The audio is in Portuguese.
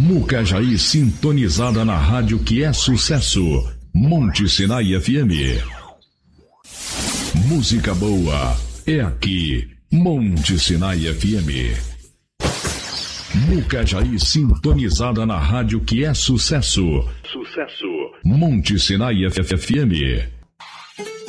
Mucajaí sintonizada na rádio que é sucesso. Monte Sinai FM. Música boa é aqui. Monte Sinai FM. Mucajaí sintonizada na rádio que é sucesso. Sucesso. Monte Sinai FM.